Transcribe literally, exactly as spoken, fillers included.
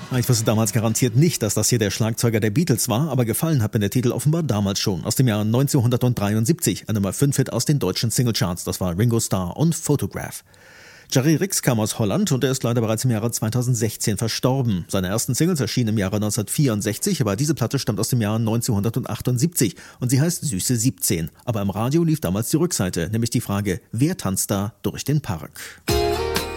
Ich wusste damals garantiert nicht, dass das hier der Schlagzeuger der Beatles war, aber gefallen hat mir der Titel offenbar damals schon, aus dem Jahr neunzehnhundertdreiundsiebzig, ein Nummer fünf Hit aus den deutschen Singlecharts, das war Ringo Starr und Photograph. Jerry Rix kam aus Holland und er ist leider bereits im Jahre zweitausendsechzehn verstorben. Seine ersten Singles erschienen im Jahre neunzehnhundertvierundsechzig, aber diese Platte stammt aus dem Jahr neunzehnhundertachtundsiebzig und sie heißt Süße siebzehn. Aber im Radio lief damals die Rückseite, nämlich die Frage, wer tanzt da durch den Park?